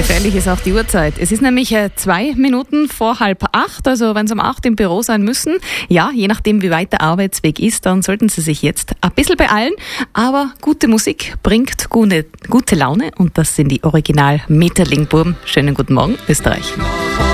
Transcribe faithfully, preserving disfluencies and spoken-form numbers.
Gefährlich ist auch die Uhrzeit. Es ist nämlich äh, zwei Minuten vor halb acht, also wenn Sie um acht im Büro sein müssen, ja, je nachdem wie weit der Arbeitsweg ist, dann sollten Sie sich jetzt ein bisschen beeilen. Aber gute Musik bringt gute, gute Laune und das sind die Original Metterling-Buben. Schönen guten Morgen, Österreich.